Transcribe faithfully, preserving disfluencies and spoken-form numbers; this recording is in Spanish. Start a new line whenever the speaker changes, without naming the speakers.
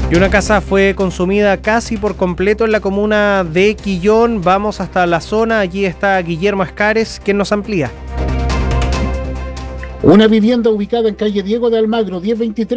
Y una casa fue consumida casi por completo en la comuna de Quillón. Vamos hasta la zona, allí está Guillermo Escares, quien nos amplía.
Una vivienda ubicada en calle Diego de Almagro, diez veintitrés,